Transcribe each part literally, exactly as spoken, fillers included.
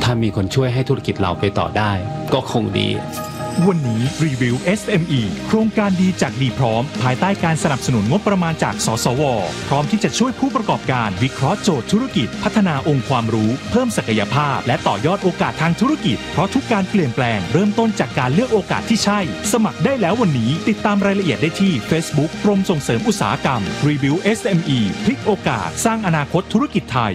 ถ้ามีคนช่วยให้ธุรกิจเราไปต่อได้ก็คงดีวันนี้รีวิว เอส เอ็ม อี โครงการดีจากดีพร้อมภายใต้การสนับสนุนงบประมาณจากสสวพร้อมที่จะช่วยผู้ประกอบการวิเคราะห์โจทย์ธุรกิจพัฒนาองค์ความรู้เพิ่มศักยภาพและต่อยอดโอกาสทางธุรกิจเพราะทุกการเปลี่ยนแปลงเริ่มต้นจากการเลือกโอกาสที่ใช่สมัครได้แล้ววันนี้ติดตามรายละเอียดได้ที่ Facebook กรมส่งเสริมอุตสาหกรรมรีวิว เอส เอ็ม อี พลิกโอกาสสร้างอนาคตธุรกิจไทย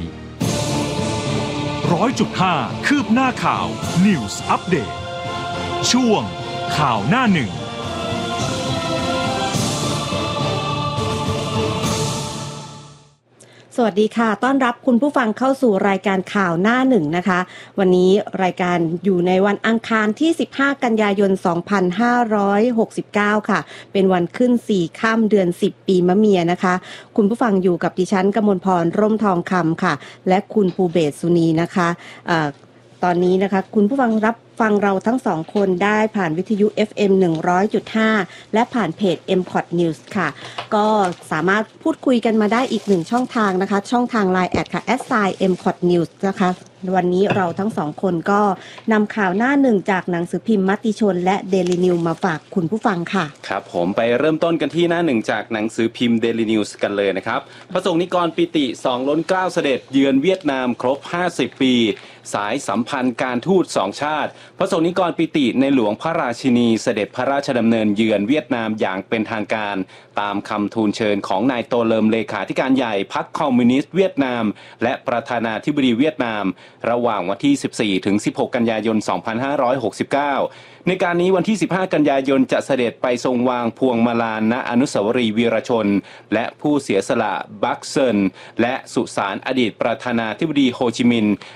ร้อยจุดห้า คืบหน้าข่าว News Update ช่วงข่าวหน้าหนึ่งสวัสดีค่ะต้อนรับคุณผู้ฟังเข้าสู่รายการข่าวหน้าหนึ่งนะคะวันนี้รายการอยู่ในวันอังคารที่สิบห้ากันยายนสองพันห้าร้อยหกสิบเก้าค่ะเป็นวันขึ้นสี่ค่ำเดือนสิบปีมะเมียนะคะคุณผู้ฟังอยู่กับดิฉันกมลพรร่มทองคำค่ะและคุณภูเบศสุนีนะคะเอ่อตอนนี้นะคะคุณผู้ฟังรับฟังเราทั้งสองคนได้ผ่านวิทยุ เอฟ เอ็ม หนึ่งร้อยจุดห้า และผ่านเพจ เอ็ม คอท News ค่ะก็สามารถพูดคุยกันมาได้อีกหนึ่งช่องทางนะคะช่องทาง ไลน์ แอท ค่ะ แอท ไซน์ เอ็ม คอท News นะคะวันนี้เราทั้งสองคนก็นำข่าวหน้าหนึ่งจากหนังสือพิมพ์มติชนและ Daily News มาฝากคุณผู้ฟังค่ะครับผมไปเริ่มต้นกันที่หน้าหนึ่งจากหนังสือพิมพ์ Daily News กันเลยนะครับพระสงฆ์นิกรปิติสองล้นเกล้าเสด็จเยือนเวียดนามครบห้าสิบปีสายสัมพันธ์การทูตสองชาติพระสงฆ์นิกรปิติในหลวงพระราชินีเสด็จพระราชดำเนินเยือนเวียดนามอย่างเป็นทางการตามคำทูลเชิญของนายโตเลิมเลขาธิการใหญ่พรรคคอมมิวนิสต์เวียดนามและประธานาธิบดีเวียดนามระหว่างวันที่สิบสี่ถึงสิบหกกันยายนสองพันห้าร้อยหกสิบเก้าในการนี้วันที่สิบห้ากันยายนจะเสด็จไปทรงวางพวงมาลาณอนุสาวรีย์วีรชนและผู้เสียสละบักเซินและสุสานอดีตประธานาธิบดีโฮจิมินห์